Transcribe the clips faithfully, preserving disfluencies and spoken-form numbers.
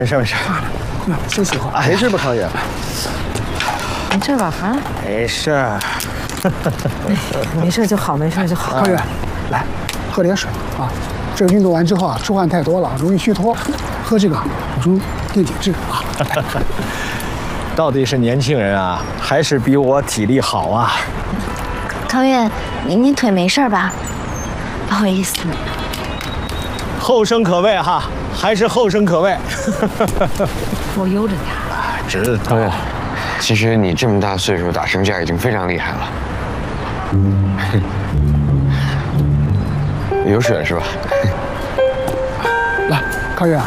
没事没事， 休息会儿。 没事吧，康远？ 没事吧？啊？ 没事。 没事就好，没事就好。 康远，来，喝点水啊。这个运动完之后啊，出汗太多了，容易虚脱，喝这个补充电解质啊。 到底是年轻人啊，还是比我体力好啊？ 康月，你你腿没事吧？不好意思。 后生可畏哈，还是后生可畏。 我悠着点。 知道。 康月，其实你这么大岁数打成这样已经非常厉害了。有水是吧？ 来，康月，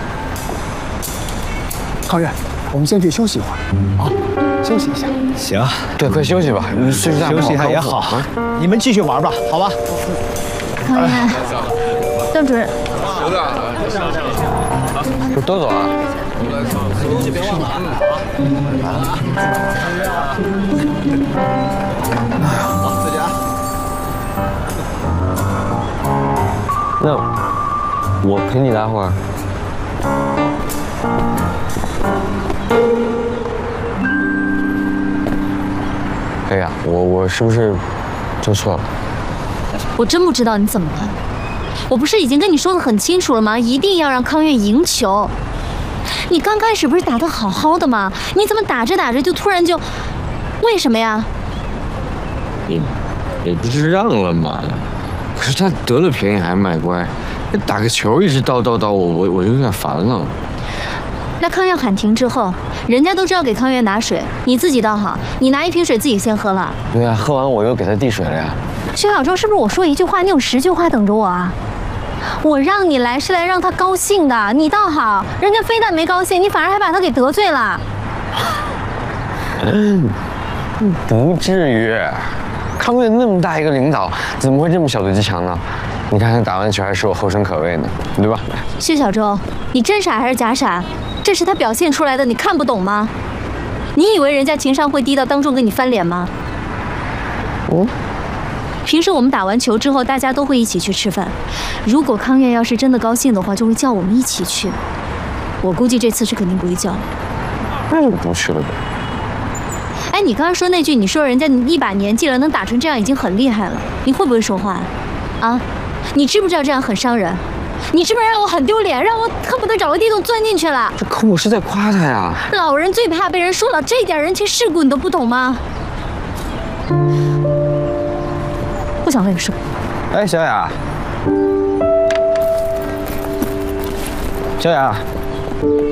康月，我们先去休息一会儿啊，休息一下。 行， 对，快休息吧，岁数大休息一下也好。啊、你们继续玩吧，好吧？ 康月，段主任， 不都走啊？ 东西别忘了啊！好，再见。 那我陪你待会儿。哎呀，我我是不是做错了？ 我真不知道你怎么了。我不是已经跟你说的很清楚了吗？一定要让康月赢球。你刚开始不是打得好好的吗？你怎么打着打着就突然就……为什么呀？ 你你不是让了吗？可是他得了便宜还卖乖，打个球一直叨叨叨，我我我就有点烦了。 那康月喊停之后，人家都知道给康月拿水，你自己倒好，你拿一瓶水自己先喝了。 对啊，喝完我又给他递水了呀。 薛小周，是不是我说一句话，你有十句话等着我啊？我让你来是来让他高兴的，你倒好，人家非但没高兴，你反而还把他给得罪了。 嗯，不至于。康月那么大一个领导，怎么会这么小肚鸡肠呢？你看他打完球还说我后生可畏呢，对吧？ 薛小周，你真傻还是假傻？这是他表现出来的，你看不懂吗？你以为人家情商会低到当众跟你翻脸吗？ 嗯。 平时我们打完球之后，大家都会一起去吃饭。如果康月要是真的高兴的话，就会叫我们一起去。我估计这次是肯定不会叫。 那就不去了呗。 哎，你刚刚说那句，你说人家一把年纪了能打成这样已经很厉害了，你会不会说话？啊？你知不知道这样很伤人？你知不知道让我很丢脸，让我恨不得找个地洞钻进去了？ 这可我是在夸他呀。 老人最怕被人说了，这一点人情世故你都不懂吗？不想跟你说。 哎，小雅，小雅。